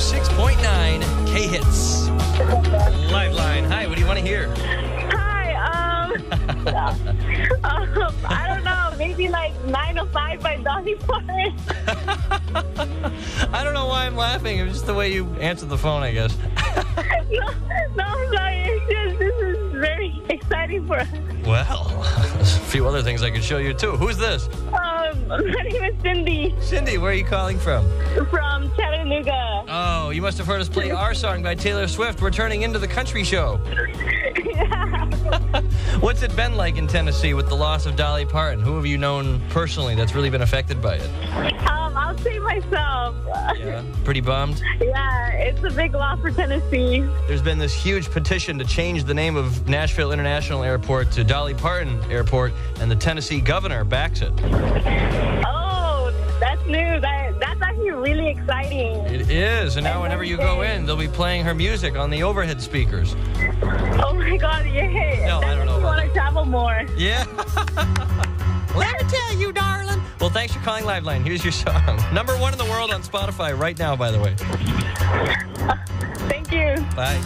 106.9 K-Hits. Liveline. Hi, what do you want to hear? Hi, I don't know, maybe like 905 by Dolly Parton. I don't know why I'm laughing. It was just the way you answered the phone, I guess. No, I'm sorry. It's just, this is very exciting for us. Well, there's a few other things I could show you, too. Who's this? My name is Cindy Cindy, where are you calling from? from Chattanooga. Oh, you must have heard us play Our Song by Taylor Swift. We're turning into the country show. Yeah. What's it been like in Tennessee with the loss of Dolly Parton? Who have you known personally that's really been affected by it? I'll say myself. Yeah, pretty bummed. Yeah, it's a big loss for Tennessee. There's been this huge petition to change the name of Nashville International Airport to Dolly Parton Airport, and the Tennessee governor backs it. Oh, that's news. That's actually really exciting. It is, and now whenever you go in, they'll be playing her music on the overhead speakers. Oh my God, yay. No, I don't know I about want to that. travel more. Yeah. Let me tell you, darling. Well, thanks for calling Liveline. Here's your song. #1 in the world on Spotify right now, by the way. Thank you. Bye.